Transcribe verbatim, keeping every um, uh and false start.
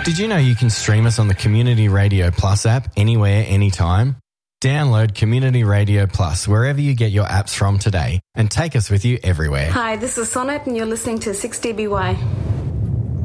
Did you know you can stream us on the Community Radio Plus app anywhere, anytime? Download Community Radio Plus wherever you get your apps from today and take us with you everywhere. Hi, this is Sonnet and you're listening to six D B Y.